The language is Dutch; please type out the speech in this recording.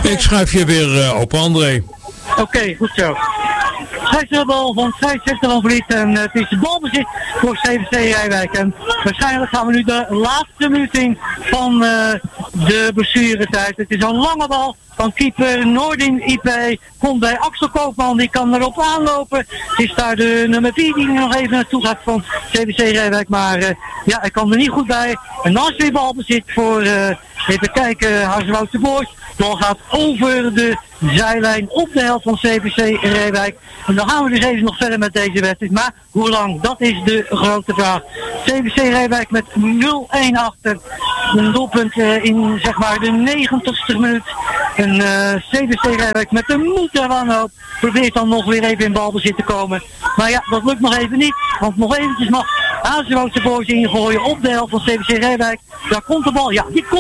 Ik schuif je weer op, André. Oké, goed zo. Scheidsrechterbal van scheidsrechter van Vliet en het is de balbezit voor CVC Rijwijk. En waarschijnlijk gaan we nu de laatste minuut in van de blessuretijd. Het is een lange bal van keeper Noordin IP. Komt bij Axel Koopman, die kan erop aanlopen. Het is daar de nummer 4 die er nog even naartoe gaat van CVC Rijwijk. Maar ja, hij kan er niet goed bij. En dan is weer balbezit voor, even kijken, Harswoud de Boers. De bal gaat over de zijlijn op de helft van CVC Rijwijk. En dan gaan we dus even nog verder met deze wedstrijd. Maar hoe lang? Dat is de grote vraag. CVC Rijwijk met 0-1 achter. Een doelpunt in zeg maar de 90ste minuut. En CVC Rijwijk met de moed en wanhoop probeert dan nog weer even in balbezit te komen. Maar ja, dat lukt nog even niet. Want nog eventjes mag Hazenwoudse Boys ingooien op de helft van CVC Rijwijk. Daar komt de bal. Ja, die komt.